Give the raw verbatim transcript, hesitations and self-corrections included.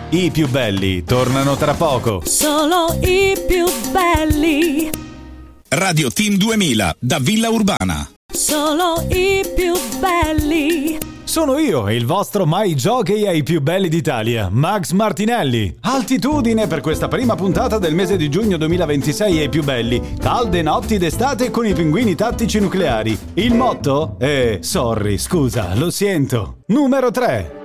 I più belli tornano tra poco. Solo i più belli. Radio Team duemila da Villa Urbana. Solo i più belli. Sono io, il vostro mai jockey ai più belli d'Italia, Max Martinelli. Altitudine per questa prima puntata del mese di giugno duemilaventisei ai più belli. Calde notti d'estate con i pinguini tattici nucleari. Il motto è sorry, scusa, lo sento. Numero tre.